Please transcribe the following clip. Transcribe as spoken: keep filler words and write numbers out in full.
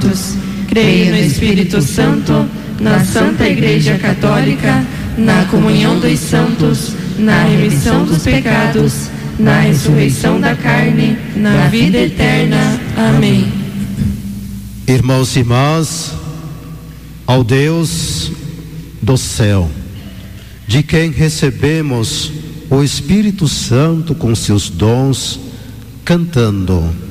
Creio no Espírito Santo, na Santa Igreja Católica, na comunhão dos santos, na remissão dos pecados, na ressurreição da carne, na vida eterna. Amém. Irmãos e irmãs, ao Deus do céu, de quem recebemos o Espírito Santo com seus dons, cantando: